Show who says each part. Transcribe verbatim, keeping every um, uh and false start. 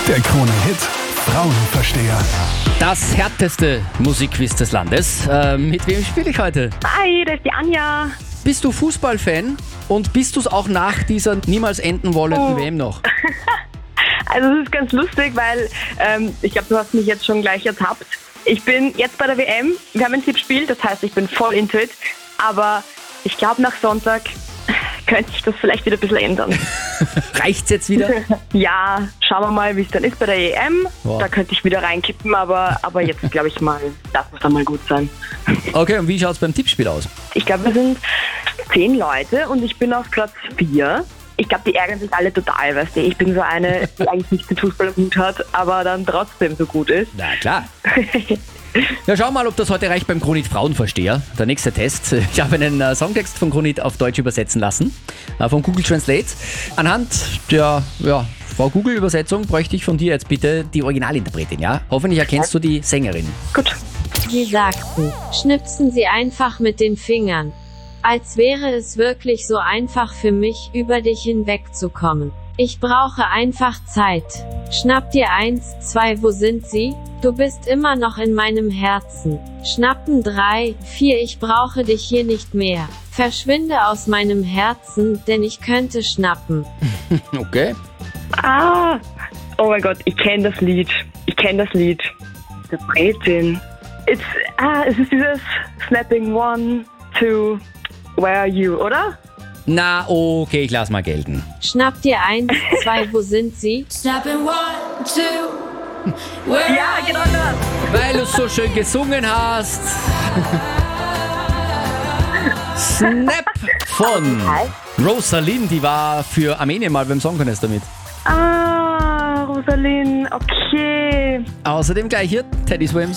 Speaker 1: Der Krone-Hit Frauenversteher.
Speaker 2: Das härteste Musikquiz des Landes. Äh, mit wem spiele ich heute?
Speaker 3: Hi, das ist die Anja.
Speaker 2: Bist du Fußballfan und bist du es auch nach dieser niemals enden wollenden
Speaker 3: Oh.
Speaker 2: W M noch?
Speaker 3: Also es ist ganz lustig, weil ähm, ich glaube, du hast mich jetzt schon gleich ertappt. Ich bin jetzt bei der W M, wir haben ein Tippspiel, das heißt, ich bin voll into it. Aber ich glaube, nach Sonntag könnte sich das vielleicht wieder ein bisschen ändern.
Speaker 2: Reicht's jetzt wieder?
Speaker 3: Ja, schauen wir mal, wie es dann ist bei der E M.
Speaker 2: Wow.
Speaker 3: Da könnte ich wieder reinkippen, aber, aber jetzt glaube ich mal, das muss dann mal gut sein.
Speaker 2: Okay, und wie schaut's beim Tippspiel aus?
Speaker 3: Ich glaube, wir sind zehn Leute und ich bin auf Platz vier. Ich glaube, die ärgern sich alle total, weißt du. Ich bin so eine, die eigentlich nichts mit Fußball am Hut hat, aber dann trotzdem so gut ist.
Speaker 2: Na klar. Ja, schau mal, ob das heute reicht beim Kronit Frauenversteher. Der nächste Test. Ich habe einen äh, Songtext von Kronit auf Deutsch übersetzen lassen, äh, von Google Translate. Anhand der ja, Frau Google-Übersetzung bräuchte ich von dir jetzt bitte die Originalinterpretin, ja? Hoffentlich erkennst du die Sängerin.
Speaker 3: Gut.
Speaker 4: Sie sagten, schnipsen Sie einfach mit den Fingern. Als wäre es wirklich so einfach für mich, über dich hinwegzukommen. Ich brauche einfach Zeit. Schnapp dir eins, zwei, wo sind sie? Du bist immer noch in meinem Herzen. Schnappen drei, vier, ich brauche dich hier nicht mehr. Verschwinde aus meinem Herzen, denn ich könnte schnappen.
Speaker 2: Okay.
Speaker 3: Ah, oh mein Gott, ich kenne das Lied. Ich kenne das Lied. Interpretin. It's, ah, es ist dieses Snapping One, Two, Where are you, oder?
Speaker 2: Na, okay, ich lass mal gelten.
Speaker 4: Schnapp dir eins, zwei, wo sind sie?
Speaker 5: Snapping one, two, where
Speaker 3: Ja, genau das.
Speaker 2: Weil du so schön gesungen hast. Snap von Rosalind, die war für Armenien mal beim Song Contest damit.
Speaker 3: Ah, Rosalind, okay.
Speaker 2: Außerdem gleich hier Teddy Swims.